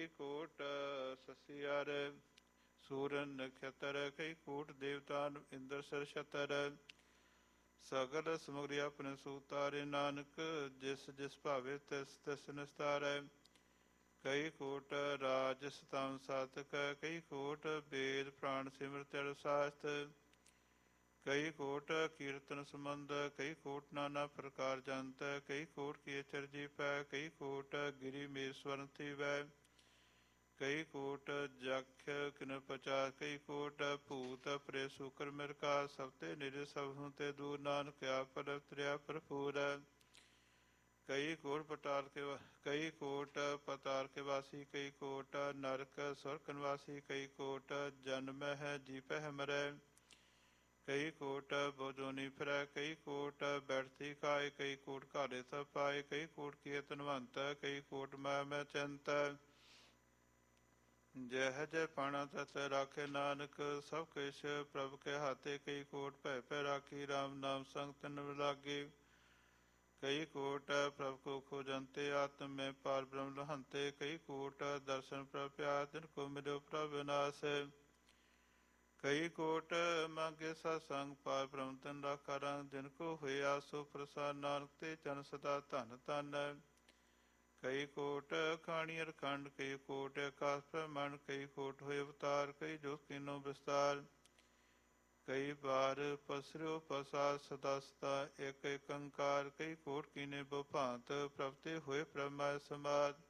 ਕਈ ਕੋਟ ਸਸਿਆਰ ਸੂਰਨ ਨਖਤਰ ਕਈ ਕੋਟ ਦੇਵਤਾਨ ਇੰਦਰ ਸਰ ਛਤਰ ਸਗਲ ਸਮਗਰੀ ਆਪਣੇ ਸੂਤਾਰੇ ਨਾਨਕ ਜਿਸ ਜਿਸ ਭਾਵੇ ਤਿਸ ਤਿਸ ਨਿਸਤਾਰੈ ਕਈ ਕੋਟ ਰਾਜ ਸਤਮ ਸਾਤਕ ਕਈ ਕੋਟ ਵੇਦ ਪ੍ਰਾਣ ਸਿਮਰਤਿ ਅਰਸਾਸਤ ਕਈ ਕੋਟ ਕੀਰਤਨ ਸੰਬੰਧ ਕਈ ਕੋਟ ਨਾਨਾ ਪ੍ਰਕਾਰ ਜੰਤ ਕਈ ਕੋਟ ਕੀ ਚਰਜੀ ਪੈ ਕਈ ਕੋਟ ਗਿਰੀ ਮੇਸਵਰਨ ਥੀਵੈ ਕਈ ਕੋਟ ਜਖ ਕਿਨ ਪਚਾ ਕਈ ਕੋਟ ਭੂਤ ਪ੍ਰੇ ਸੁਕਰ ਮਿਰਕਾ ਸਭ ਤੇ ਨਿਰੇ ਸਭ ਹੂੰ ਤੇ ਦੂਰ ਨਾਨਕ ਆਪ ਤਰਿਆ ਭਰਪੂਰ ਕਈ ਕੋਟ ਕਈ ਕੋਟ ਪਤਾਲ ਕੇ ਵਾਸੀ ਕਈ ਕੋਟ ਨਰਕ ਸੁਰਕ ਨਿਵਾਸੀ ਕਈ ਕੋਟ ਜਨਮ ਹੈ ਜੀਪਹਿ ਮਰੈ ਕਈ ਕੋਟ ਬੋਜੋਨੀ ਫਿਰੈ ਕਈ ਕੋਟ ਬੈਠਤੀ ਖਾਏ ਕਈ ਕੋਟ ਘਾਲੇ ਸਭ ਪਾਏ ਕਈ ਕੋਟ ਕੀ ਧਨਵੰਤ ਕਈ ਕੋਟ ਮੈਂ ਚੰਤ ਜਹ ਜੈ ਪਾਣਾ ਤਤ ਰਾਖੇ ਨਾਨਕ ਸਭ ਕਿਛ ਪ੍ਰਭ ਕੇ ਹਾਥੇ ਕਈ ਕੋਟ ਭੈ ਭੈ ਰਾਖੀ ਰਾਮ ਨਾਮ ਸੰਗ ਤਨ ਲਾਗੇ ਕਈ ਕੋਟ ਪ੍ਰਭ ਕੋ ਖੋਜੰਤੇ ਆਤਮ ਮੈਂ ਪਾਰ ਬ੍ਰਹਮ ਲਹੰਤੇ ਕਈ ਕੋਟ ਦਰਸ਼ਨ ਪ੍ਰਭ ਪਿਆ ਤਿਨ ਕੋ ਮਿਲਿਓ ਪ੍ਰਭ ਵਿਨਾਸ਼ ਕਈ ਕੋਟ ਮੰਗੇ ਸਤ ਸੰਗ ਪਾਰ ਬ੍ਰਹਮ ਤਨ ਰਾਖਾ ਰੰਗ ਜਿਨ ਕੋ ਹੋਏ ਆਸੋ ਪ੍ਰਸਾਦ ਨਾਨਕ ਤੇ ਜਨ ਸਦਾ ਧਨ ਧਨ ਕਈ ਕੋਟ ਖਾਣੀ ਅਰਖੰਡ ਕਈ ਕੋਟ ਆਕਾਸ ਬ੍ਰਹਮੰਡ ਕਈ ਕੋਟ ਹੋਏ ਅਵਤਾਰ ਕਈ ਜੋ ਕੀਨੋ ਵਿਸਤਾਰ ਕਈ ਬਾਰ ਪਸਰਿਓ ਪ੍ਰਸਾਦ ਸਦਾ ਸਦਾ ਇੱਕ ਏਕ ਓੰਕਾਰ ਕਈ ਕੋਟ ਕੀਨੇ ਬਹੁ ਭਾਂਤ ਪ੍ਰਭ ਤੇ ਹੋਏ ਪ੍ਰਮਾ ਸਮਾਦ